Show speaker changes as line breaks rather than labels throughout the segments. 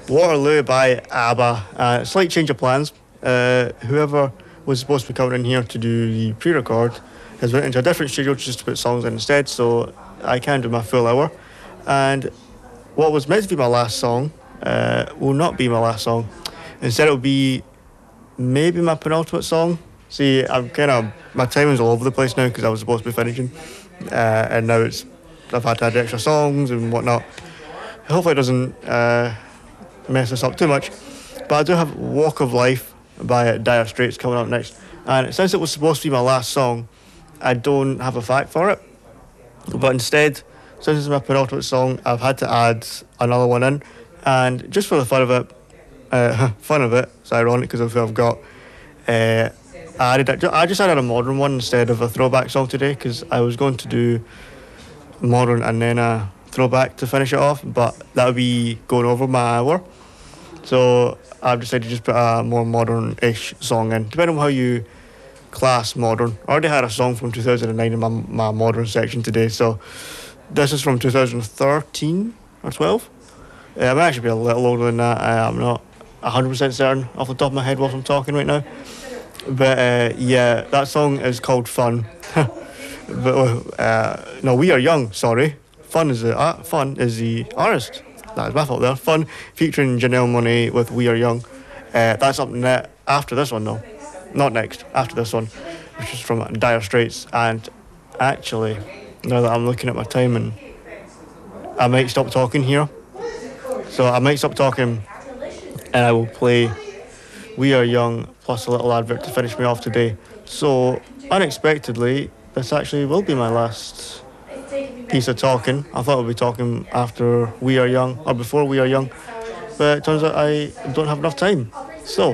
Waterloo by ABBA. Slight change of plans. Whoever was supposed to be coming in here to do the pre-record has went into a different studio just to put songs in instead, so I can do my full hour. And what was meant to be my last song will not be my last song. Instead, it'll be maybe my penultimate song. See, my timing's all over the place now because I was supposed to be finishing, and now I've had to add extra songs and whatnot. Hopefully, it doesn't mess us up too much. But I do have Walk of Life by Dire Straits coming up next, and since it was supposed to be my last song, I don't have a fact for it. But instead, since it's my penultimate song, I've had to add another one in, and just for the fun of it, it's ironic because of who I've got. I just added a modern one instead of a throwback song today because I was going to do modern and then a throwback to finish it off, but that would be going over my hour. So I've decided to just put a more modern-ish song in, depending on how you class modern. I already had a song from 2009 in my modern section today, so this is from 2013 or 12. It might actually be a little older than that. I'm not 100% certain off the top of my head whilst I'm talking right now. But yeah, that song is called Fun. No, We Are Young, sorry. Fun is the artist. That is my fault there. Fun, featuring Janelle Monáe with We Are Young. That's up after this one, though. Not next, after this one, which is from Dire Straits. And actually, now that I'm looking at my time, and I might stop talking here. So I might stop talking, and I will play We Are Young plus a little advert to finish me off today. So, unexpectedly, this actually will be my last piece of talking. I thought I'd be talking after We Are Young, or before We Are Young, but it turns out I don't have enough time. So,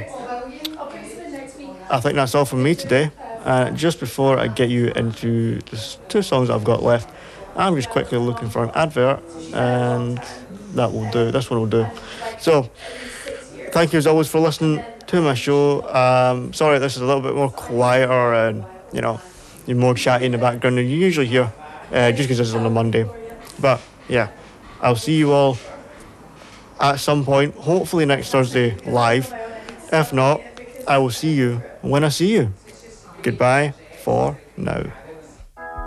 I think that's all from me today. Just before I get you into the two songs I've got left, I'm just quickly looking for an advert, and that will do. This one will do. So, thank you as always for listening to my show. Sorry this is a little bit more quieter and, you're more chatty in the background than you usually hear, just because this is on a Monday. But, yeah, I'll see you all at some point, hopefully next Thursday live. If not, I will see you when I see you. Goodbye for now.